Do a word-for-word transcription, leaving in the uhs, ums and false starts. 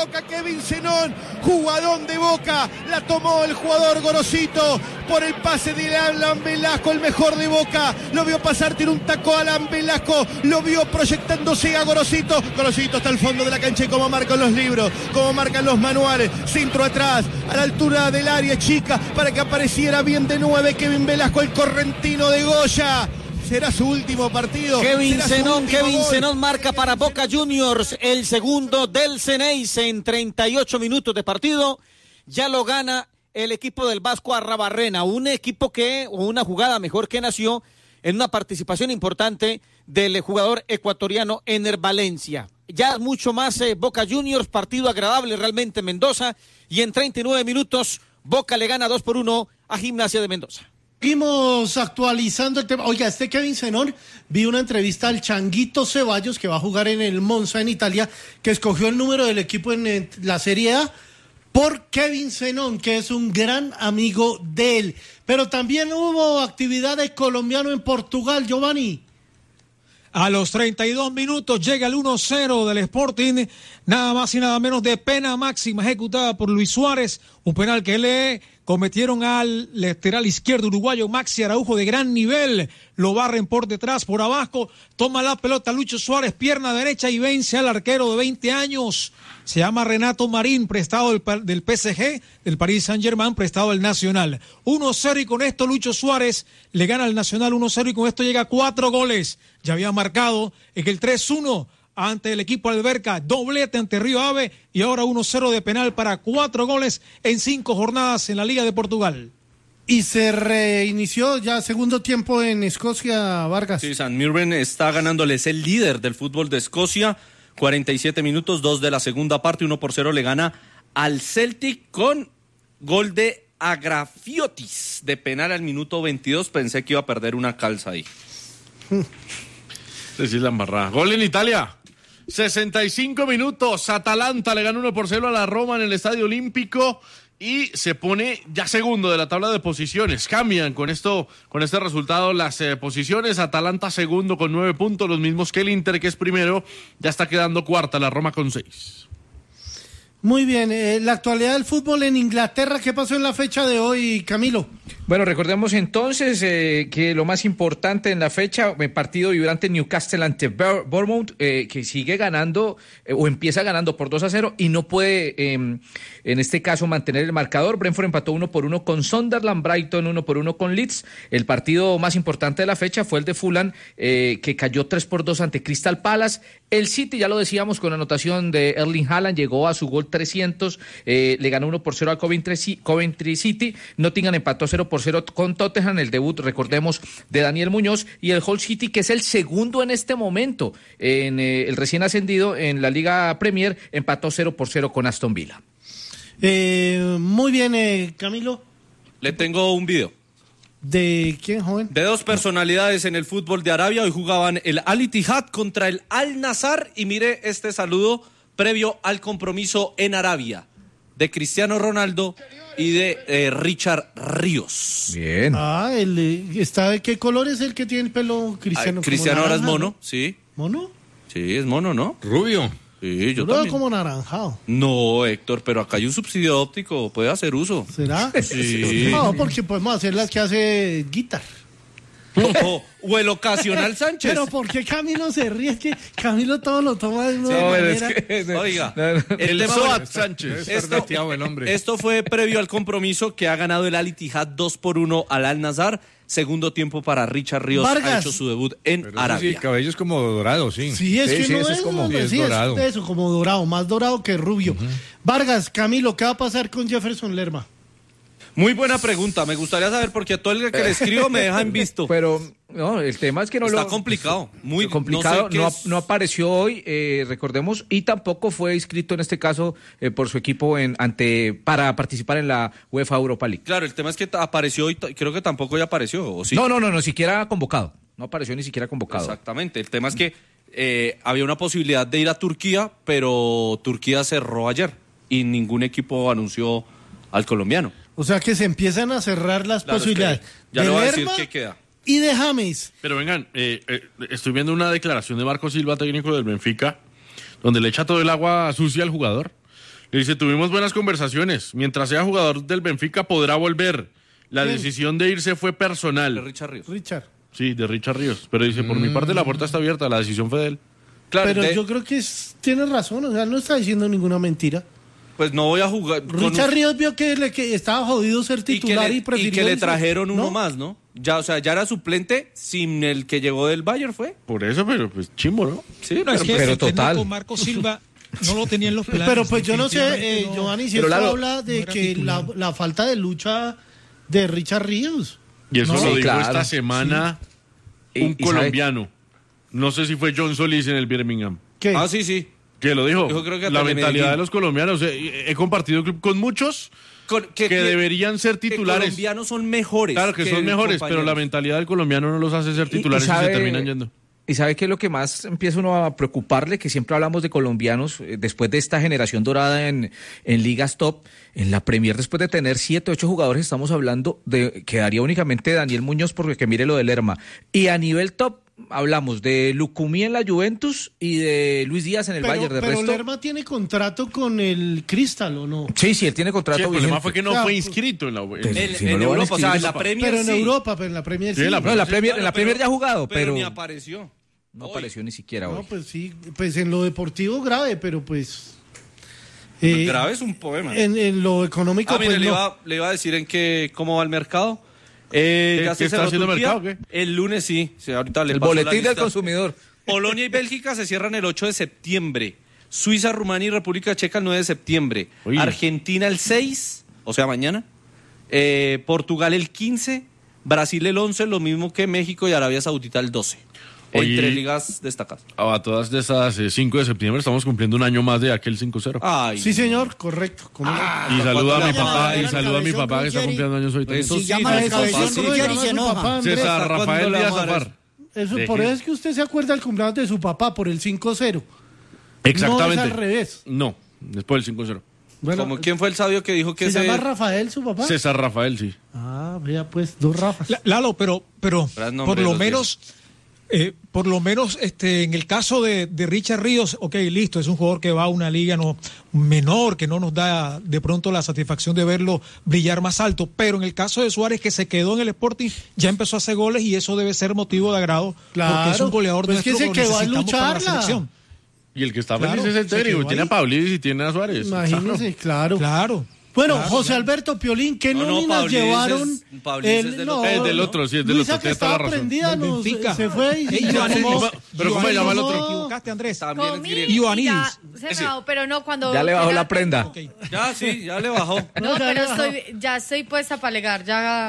Boca, Kevin Zenón, jugadón de Boca, la tomó el jugador Gorosito por el pase de Alan Velasco, el mejor de Boca, lo vio pasar, tiene un taco a Alan Velasco, lo vio proyectándose a Gorosito, Gorosito hasta el fondo de la cancha y como marcan los libros, como marcan los manuales, centro atrás, a la altura del área chica, para que apareciera bien de nueve Kevin Velasco, el correntino de Goya. Será su último partido. Kevin Zenón, Kevin Zenón marca para Boca Juniors el segundo del Ceneice en treinta y ocho minutos de partido. Ya lo gana el equipo del Vasco Arrabarrena, un equipo que, o una jugada mejor que nació en una participación importante del jugador ecuatoriano Ener Valencia. Ya mucho más eh, Boca Juniors, partido agradable realmente en Mendoza, y en treinta y nueve minutos Boca le gana dos por uno a Gimnasia de Mendoza. Seguimos actualizando el tema. Oiga, este Kevin Zenón, vi una entrevista al Changuito Ceballos, que va a jugar en el Monza en Italia, que escogió el número del equipo en la Serie A por Kevin Zenón, que es un gran amigo de él. Pero también hubo actividad de colombiano en Portugal, Giovanni. A los treinta y dos minutos llega el uno cero del Sporting, nada más y nada menos de pena máxima ejecutada por Luis Suárez, un penal que le cometieron al lateral izquierdo uruguayo Maxi Araujo de gran nivel, lo barren por detrás, por abajo, toma la pelota Lucho Suárez, pierna derecha y vence al arquero de veinte años, se llama Renato Marín, prestado del, del P S G, del Paris Saint-Germain, prestado del Nacional. uno cero y con esto Lucho Suárez le gana al Nacional uno cero y con esto llega a cuatro goles, ya había marcado en el tres uno ante el equipo Alberca, doblete ante Río Ave y ahora uno cero de penal para cuatro goles en cinco jornadas en la Liga de Portugal. Y se reinició ya segundo tiempo en Escocia, Vargas. Sí, St. Mirren está ganándole, es el líder del fútbol de Escocia, cuarenta y siete minutos, dos de la segunda parte, uno por cero le gana al Celtic con gol de Agrafiotis de penal al minuto veintidós, pensé que iba a perder una calza ahí. Decir la embarrada. Gol en Italia. sesenta y cinco minutos. Atalanta le gana uno por cero a la Roma en el Estadio Olímpico y se pone ya segundo de la tabla de posiciones. Cambian con esto, con este resultado las eh, posiciones. Atalanta segundo con nueve puntos, los mismos que el Inter, que es primero. Ya está quedando cuarta la Roma con seis. Muy bien, eh, la actualidad del fútbol en Inglaterra, ¿qué pasó en la fecha de hoy, Camilo? Bueno, recordemos entonces eh, que lo más importante en la fecha, el partido vibrante Newcastle ante Bournemouth, eh, que sigue ganando eh, o empieza ganando por dos a cero y no puede eh, en este caso mantener el marcador. Brentford empató uno por uno con Sunderland, Brighton uno por uno con Leeds. El partido más importante de la fecha fue el de Fulham, eh, que cayó tres por dos ante Crystal Palace. El City, ya lo decíamos, con anotación de Erling Haaland, llegó a su gol trescientos, eh, le ganó uno por cero a Coventry, Coventry City. Nottingham empató cero por cero con Tottenham, el debut, recordemos, de Daniel Muñoz, y el Hull City, que es el segundo en este momento, en eh, el recién ascendido en la Liga Premier, empató cero por cero con Aston Villa. Eh, muy bien, eh, Camilo. Le tengo un video. ¿De quién, joven? De dos personalidades en el fútbol de Arabia. Hoy jugaban el Al Ittihad contra el Al Nassr y mire este saludo previo al compromiso en Arabia de Cristiano Ronaldo y de eh, Richard Ríos. Bien. Ah, el, está, ¿de qué color es el que tiene el pelo Cristiano? Ah, Cristiano ahora es mono, ¿no? sí. ¿Mono? Sí, es mono, ¿no? Rubio. Sí, yo Yo lo veo también. como naranjado. No, Héctor, pero acá hay un subsidio óptico, puede hacer uso. ¿Será? Sí. No, porque podemos hacer las que hace Guitar. O, o el ocasional Sánchez. Pero ¿por qué Camilo se ríe? Es que Camilo todo lo toma de una No, manera. es que, no, Oiga, no, no. el El tema Soat fue- Sánchez. Esto, el hombre. esto fue previo al compromiso que ha ganado el Al Ittihad dos por uno al Al Nassr. Segundo tiempo para Richard Ríos, Vargas. ha hecho su debut en Pero Arabia. sí, el cabello es como dorado, sí. Sí, es Sí, que sí, no eso es, es como- hombre, sí, es sí, dorado. eso, como dorado, más dorado que rubio. Uh-huh. Vargas, Camilo, ¿qué va a pasar con Jefferson Lerma? Muy buena pregunta, me gustaría saber porque a todo el que le escribo me deja en visto. Pero no, el tema es que no Está lo... complicado, muy complicado, no sé qué no, es- no apareció hoy, eh, recordemos, y tampoco fue inscrito en este caso eh, por su equipo en ante para participar en la UEFA Europa League. Claro, el tema es que t- apareció y t- creo que tampoco ya apareció, ¿o sí? No, no, no, no, siquiera convocado. No apareció ni siquiera convocado. Exactamente, el tema es que eh, había una posibilidad de ir a Turquía, pero Turquía cerró ayer y ningún equipo anunció al colombiano. O sea que se empiezan a cerrar las Claro, es posibilidades. que ya de le voy a decir Lerma qué queda. y de James. Pero vengan, eh, eh, estoy viendo una declaración de Marco Silva, técnico del Benfica, donde le echa todo el agua sucia al jugador. Dice, tuvimos buenas conversaciones. Mientras sea jugador del Benfica podrá volver. La ¿Quién? decisión de irse fue personal. De Richard Ríos. Richard. Sí, de Richard Ríos. Pero dice, por mi parte la puerta está abierta, la decisión fue de él. Claro, Pero de- yo creo que es- tiene razón, o sea, no está diciendo ninguna mentira. pues no voy a jugar. con Richard un- Ríos vio que, le, que estaba jodido ser y que, titular le, y, y prefirió que le irse. trajeron uno ¿No? más, ¿no? Ya, o sea, ya era suplente sin el que llegó del Bayern, ¿fue? Por eso, pero pues chimbo, ¿no? Sí, No, es que pero el técnico total. Marco Silva no lo tenía en los planes. Pero pues yo no sé, Definitivamente eh, no. Giovanni, si Pero esto Lalo, habla de no era que la, titular. la falta de lucha de Richard Ríos. Y eso No, lo sí, dijo claro. esta semana Y- un y sabe- colombiano. No sé si fue John Solís en el Birmingham. ¿Qué? Ah, sí, sí. Que lo dijo. Dijo, creo que a la Telemedellín. mentalidad de los colombianos. He, he compartido club con muchos Con- que, deberían ser que titulares. colombianos son mejores. Claro que, son mejores, pero la compañeros. mentalidad del colombiano no los hace ser Y- y titulares y, sabe- se terminan yendo. ¿Y sabe qué es lo que más empieza uno a preocuparle? Que siempre hablamos de colombianos, eh, después de esta generación dorada en, en ligas top, en la Premier, después de tener siete, ocho jugadores, estamos hablando de, quedaría únicamente Daniel Muñoz, porque que mire lo del Lerma. Y a nivel top, hablamos de Lucumí en la Juventus y de Luis Díaz en el pero Bayern. De pero resto, Lerma tiene contrato con el Crystal, ¿o no? sí, sí, él tiene contrato Sí, el problema vigente. fue que no Claro, fue pues- inscrito en la en- Pues- En, Si no en lo van a Europa, o sea, en escribir, la Premier Pero en sí. Europa, pero en la Premier Sí, sí. en la No, en la Premier, en la Claro, Premier pero- ya ha jugado, pero, ni apareció. no Hoy. apareció ni siquiera No, hoy. pues sí, pues en lo deportivo grave, pero pues... Pues eh, grave es un poema. En, en lo económico, Ah, mire, pues le, no. iba, le iba a decir en qué, cómo va el mercado. Eh, ¿Qué- ya qué se está cerró haciendo Turquía. mercado, qué? El lunes sí. Sí, ahorita le El paso la boletín del lista. consumidor. Polonia y Bélgica se cierran el ocho de septiembre. Suiza, Rumania y República Checa el nueve de septiembre. Oye. Argentina el seis, o sea, mañana. Eh, Portugal el quince. Brasil el once, lo mismo que México y Arabia Saudita el doce. Oye. Entre ligas destacadas. A todas de esas eh, cinco de septiembre estamos cumpliendo un año más de aquel cinco cero. Ay, Sí, señor, correcto. ¿Cómo no? y saluda a mi ¿hasta papá, cuándo y la saluda a mi cabezón papá que está Ruggeri? cumpliendo años hoy también. Eso sí, llama no el es cabezón fácil. ¿Cómo se Ruggeri llama se su enoja. papá, Andrés? César ¿Hasta Rafael cuándo la Díaz vamos a Zafar. Eso, Deje. por eso es que usted se acuerda del cumpleaños de su papá por el cinco cero. Exactamente. No es al revés. No, después del cinco cero. Bueno, Como, ¿quién fue el sabio que dijo que ¿se ese... llama Rafael su papá? César Rafael, sí. Ah, vea pues, dos Rafas. La- Lalo, pero, pero Gran por nombre lo los menos, eh, por lo menos, este, en el caso de, de Richard Ríos, ok, listo, es un jugador que va a una liga no menor, que no nos da de pronto la satisfacción de verlo brillar más alto, pero en el caso de Suárez, que se quedó en el Sporting, ya empezó a hacer goles y eso debe ser motivo de agrado, porque es un goleador pues que nuestro se lo quedó a necesitamos para la lucharla. selección. Y el que está Claro, feliz es el se técnico. quedó Tiene ahí. a Paulidis y tiene a Suárez. Imagínese, claro. Claro. Bueno, Claro, José claro. Alberto Piolín, ¿qué No, no, nóminas Paulidis llevaron? es- Paulidis es del otro. Es del otro, sí, es del Luisa, otro, que tiene toda estaba la razón. prendida, Del nos- Benfica. se fue y Ey, se Ioannidis. llamó- Pero ¿cómo se llama el otro? Te equivocaste, Andrés. También es Comí griego. y Ioannidis. ya cerrado, pero no cuando... Ya le bajó ya la prenda. tengo- Ya, sí, ya le bajó. No, pero estoy, ya estoy puesta para alegar, ya